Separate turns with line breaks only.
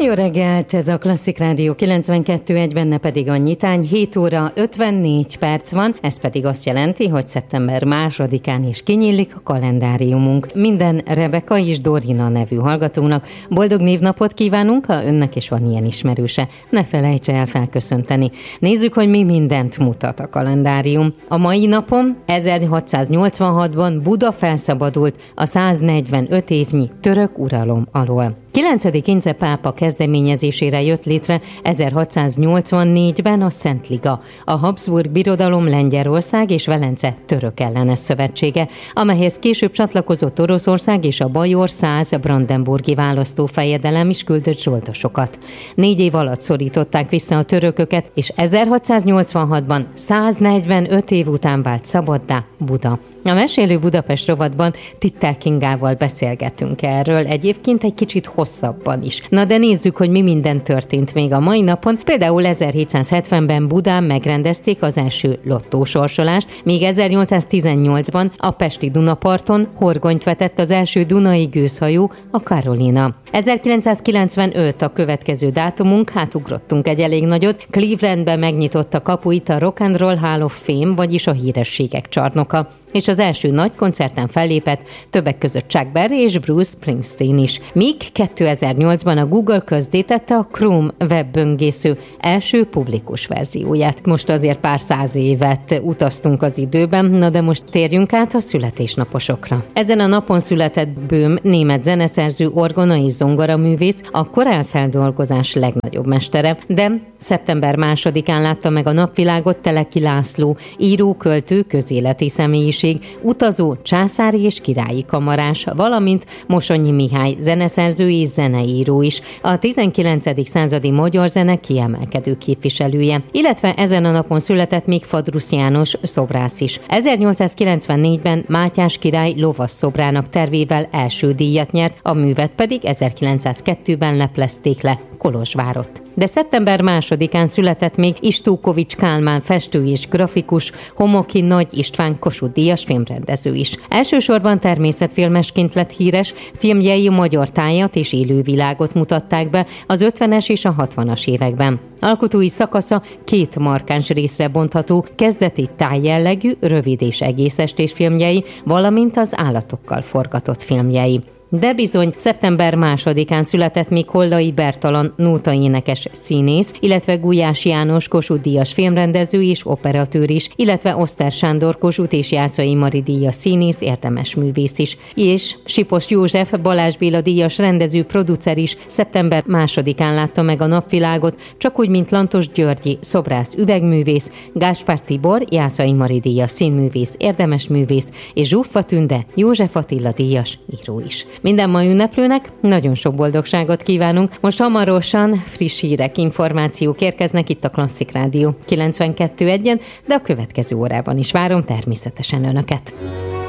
Jó reggelt, ez a Klasszik Rádió 92.1, benne pedig a nyitány, 7 óra 54 perc van, ez pedig azt jelenti, hogy szeptember 2-án is kinyílik a kalendáriumunk. Minden Rebeka és Dorina nevű hallgatónak boldog névnapot kívánunk, ha önnek is van ilyen ismerőse. Ne felejtse el felköszönteni. Nézzük, hogy mi mindent mutat a kalendárium. A mai napon 1686-ban Buda felszabadult a 145 évnyi török uralom alól. 9. Ince pápa kezdeményezésére jött létre 1684-ben a Szent Liga, a Habsburg Birodalom Lengyelország és Velence török ellenes szövetsége, amelyhez később csatlakozott Oroszország és a bajor szász brandenburgi választófejedelem is küldött zsoldosokat. 4 év alatt szorították vissza a törököket, és 1686-ban 145 év után vált szabaddá Buda. A Mesélő Budapest rovatban Tittel Kingával beszélgetünk erről, egyébként egy kicsit hosszabban is. Na de nézzük, hogy mi minden történt még a mai napon. Például 1770-ben Budán megrendezték az első lottósorsolást, míg 1818-ban a pesti Dunaparton horgonyt vetett az első dunai gőzhajó, a Carolina. 1995 a következő dátumunk, ugrottunk egy elég nagyot. Clevelandben megnyitotta kapuit a Rock and Roll Hall of Fame, vagyis a hírességek csarnoka, és az első nagy koncerten fellépett többek között Chuck Berry és Bruce Springsteen is. Míg 2008-ban a Google közzétette a Chrome webböngésző első publikus verzióját. Most azért pár száz évet utaztunk az időben, na de most térjünk át a születésnaposokra. Ezen a napon született Böhm, német zeneszerző, orgona és zongoraművész, a korálfeldolgozás legnagyobb mestere, de szeptember 2-án látta meg a napvilágot Teleki László, író, költő, közéleti személyiség, utazó, császári és királyi kamarás, valamint Mosonyi Mihály, zeneszerző és zeneíró is, a 19. századi magyar zene kiemelkedő képviselője, illetve ezen a napon született még Fadrusz János, szobrász is. 1894-ben Mátyás király lovasszobrának tervével első díjat nyert, a művet pedig 1902-ben leplezték le Kolozsvárott. De szeptember 2-án született még Istókovics Kálmán, festő és grafikus, Homoki Nagy István Kossuth-díjas filmrendező is. Elsősorban természetfilmesként lett híres, filmjei magyar tájat és élővilágot mutatták be az 50-es és a 60-as években. Alkotói szakasza 2 markáns részre bontható, kezdeti tájjellegű, rövid és egész estés filmjei, valamint az állatokkal forgatott filmjei. De bizony, szeptember 2-án született még Hollai Bertalan, nótaénekes színész, illetve Gulyás János, Kossuth-díjas filmrendező és operatőr is, illetve Oszter Sándor, Kossuth és Jászai Mari díjas színész, érdemes művész is. És Sipos József, Balázs Béla díjas rendező, producer is szeptember 2-án látta meg a napvilágot, csak úgy, mint Lantos Györgyi, szobrász, üvegművész, Gáspár Tibor, Jászai Mari díjas színművész, érdemes művész, és Zsuffa Tünde, József Attila díjas író is. Minden mai ünneplőnek nagyon sok boldogságot kívánunk. Most hamarosan friss hírek, információk érkeznek itt a Klasszik Rádió 92.1-en, de a következő órában is várom természetesen önöket.